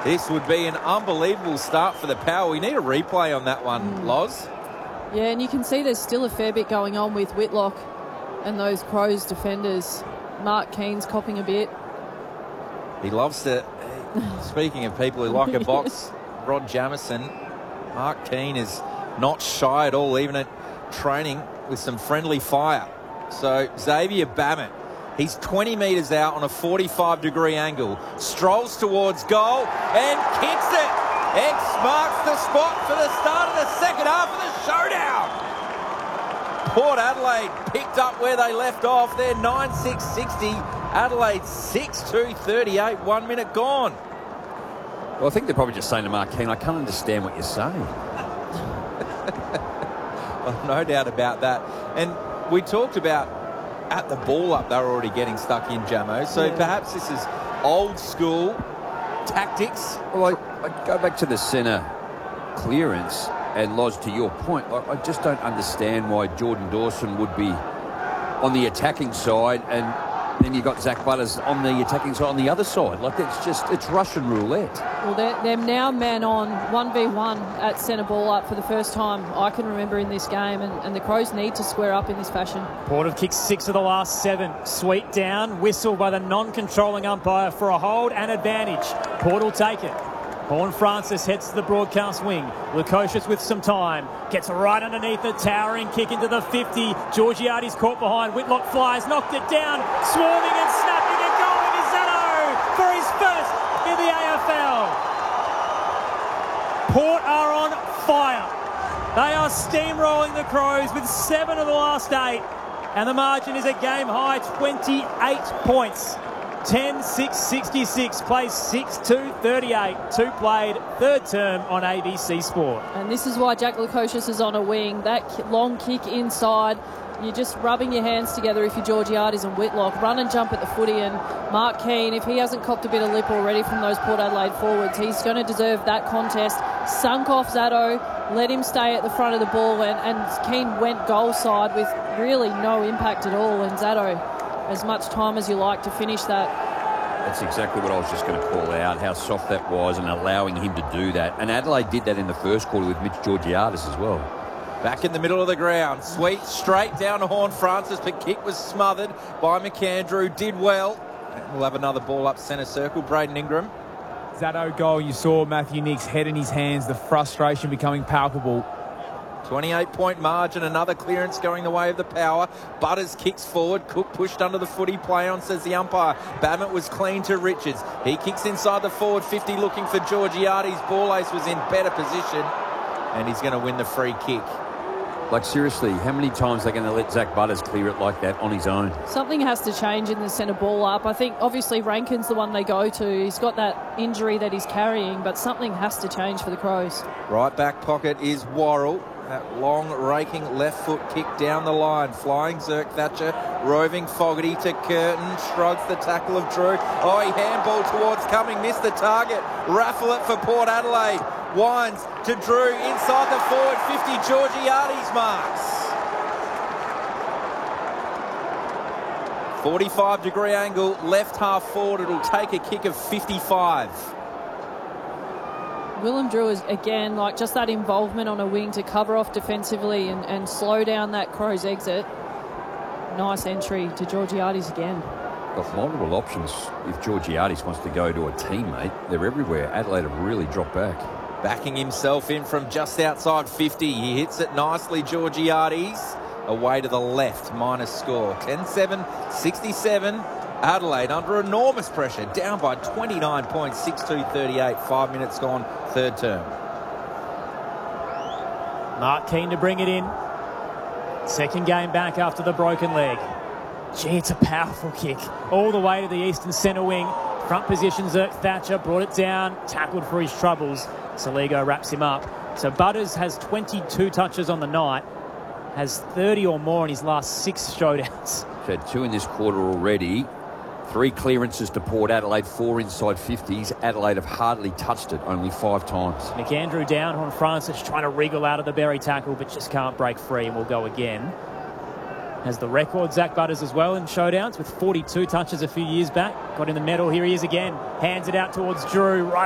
This would be an unbelievable start for the Power. We need a replay on that one, Loz. Yeah, and you can see there's still a fair bit going on with Whitlock and those Crows defenders. Mark Keane's copping a bit. He loves to... Speaking of people who like a box, Rod Jamieson, Mark Keane is not shy at all, even at training, with some friendly fire. So Xavier Bammett, he's 20 metres out on a 45-degree angle, strolls towards goal and kicks it. X marks the spot for the start of the second half of the showdown. Port Adelaide picked up where they left off. They're 9-6-60. Adelaide 6-2-38. 1 minute gone. Well, I think they're probably just saying to Mark Keane, I can't understand what you're saying. Well, no doubt about that. And we talked about at the ball up, they were already getting stuck in, Jamo. So perhaps this is old school tactics. Well, I go back to the centre clearance, and Loz, to your point, I just don't understand why Jordan Dawson would be on the attacking side, and then you've got Zach Butters on the attacking side on the other side. Like, it's Russian roulette. Well, they're now man on 1v1 at centre ball up for the first time I can remember in this game, and the Crows need to square up in this fashion. Port have kicked 6 of the last 7. Sweet down, whistle by the non-controlling umpire for a hold and advantage. Port will take it. Horne-Francis heads to the broadcast wing. Lukosius with some time. Gets right underneath it. Towering kick into the 50. Georgiades caught behind. Whitlock flies. Knocked it down. Swarming and snapping and going is Zato for his first in the AFL. Port are on fire. They are steamrolling the Crows with 7 of the last 8. And the margin is a game-high 28 points. 10-6-66, plays 6-2-38, 2 played, third term on ABC Sport. And this is why Jack Lukosius is on a wing. That long kick inside, you're just rubbing your hands together if you're Georgiades and Whitlock. Run and jump at the footy, and Mark Keane, if he hasn't copped a bit of lip already from those Port Adelaide forwards, he's going to deserve that contest. Sunk off Zato, let him stay at the front of the ball, and Keane went goal side with really no impact at all, and Zato, as much time as you like to finish that. That's exactly what I was just going to call out, how soft that was and allowing him to do that. And Adelaide did that in the first quarter with Mitch Georgiades as well. Back in the middle of the ground. Sweet straight down to Horne-Francis, but kick was smothered by McAndrew. Did well. And we'll have another ball up centre circle. Braden Ingram. Zato goal, you saw Matthew Nick's head in his hands, the frustration becoming palpable. 28-point margin, another clearance going the way of the Power. Butters kicks forward. Cook pushed under the footy. Play on, says the umpire. Bammett was clean to Richards. He kicks inside the forward 50 looking for Georgiades. Ball Ace was in better position, and he's going to win the free kick. Like, seriously, how many times are they going to let Zach Butters clear it like that on his own? Something has to change in the centre ball up. I think, obviously, Rankin's the one they go to. He's got that injury that he's carrying, but something has to change for the Crows. Right back pocket is Worrell. That long, raking left foot kick down the line. Flying Zerk Thatcher, roving Fogarty to Curtin. Shrugs the tackle of Drew. Oh, he handball towards Cumming, missed the target. Raffle it for Port Adelaide. Winds to Drew inside the forward 50. Georgiades marks. 45-degree angle, left half forward. It'll take a kick of 55. Willem Drew is, again, like just that involvement on a wing to cover off defensively and slow down that Crows exit. Nice entry to Georgiades again. Got multiple options. If Georgiades wants to go to a teammate, they're everywhere. Adelaide have really dropped back. Backing himself in from just outside 50. He hits it nicely, Georgiades. Away to the left, minus score. 10-7, 67. Adelaide under enormous pressure, down by 29 points, 6-2-38, 5 minutes gone, third term. Mark Keane to bring it in. Second game back after the broken leg. Gee, it's a powerful kick. All the way to the eastern centre wing. Front position, Zerk Thatcher brought it down, tackled for his troubles. Saligo wraps him up. So Butters has 22 touches on the night, has 30 or more in his last 6 showdowns. He's had 2 in this quarter already. 3 clearances to Port Adelaide, 4 inside 50s. Adelaide have hardly touched it, only 5 times. McAndrew down, Horne-Francis trying to wriggle out of the Berry tackle, but just can't break free, and will go again. Has the record, Zach Butters as well in showdowns with 42 touches a few years back. Got in the medal, here he is again. Hands it out towards Drew, right